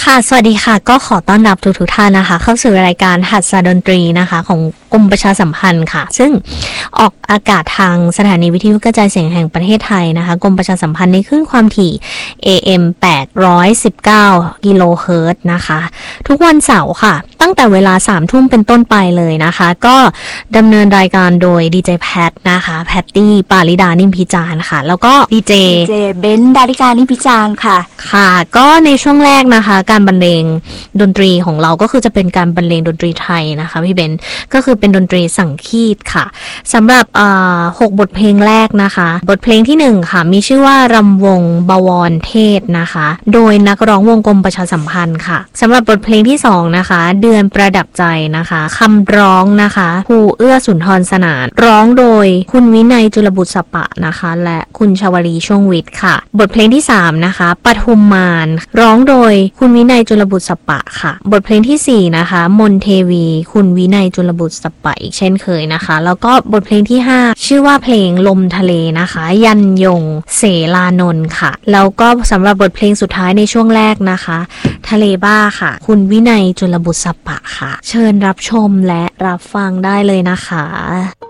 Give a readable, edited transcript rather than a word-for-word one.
ค่ะสวัสดีค่ะก็ขอต้อนรับทุกท่านนะคะเข้าสู่รายการหัดสดนตรีนะคะของกรมประชาสัมพันธ์ค่ะซึ่งออกอากาศทางสถานีวิทยุกระจายเสียงแห่งประเทศไทยนะคะกรมประชาสัมพันธ์ในคลื่นความถี่ AM 819กิโลเฮิรตซ์นะคะทุกวันเสาร์ค่ะตั้งแต่เวลา 3 ทุ่มเป็นต้นไปเลยนะคะก็ดำเนินรายการโดยดีเจแพทนะคะแพตตี้ปาริดานิมพิจารณ์ค่ะแล้วก็ดีเจเบนดาริกานิมพิจารณ์ค่ะค่ะก็ในช่วงแรกนะคะการบรรเลงดนตรีของเราก็คือจะเป็นการบรรเลงดนตรีไทยนะคะพี่เบนก็คือเป็นดนตรีสังคีตค่ะสำหรับ6 บทเพลงแรกนะคะบทเพลงที่1ค่ะมีชื่อว่ารำวงบวรเทศนะคะโดยนักร้องวงกรมประชาสัมพันธ์ค่ะสำหรับบทเพลงที่2นะคะเดือนประดับใจนะคะคำร้องนะคะภูเอื้อสุนทรสนานร้องโดยคุณวินัยจุลบุตรสปะนะคะและคุณชวลีช่วงวิทย์ค่ะบทเพลงที่3นะคะปทุมมารร้องโดยคุณวินัยจุลบุตรสปะค่ะบทเพลงที่4นะคะมนเทวีคุณวินัยจุลบุตรสปะอีกเช่นเคยนะคะแล้วก็บทเพลงที่5ชื่อว่าเพลงลมทะเลนะคะยันยงเสลานนท์ค่ะแล้วก็สำหรับบทเพลงสุดท้ายในช่วงแรกนะคะทะเลบ้าค่ะคุณวินัยจุลบุตรสปะค่ะเชิญรับชมและรับฟังได้เลยนะคะ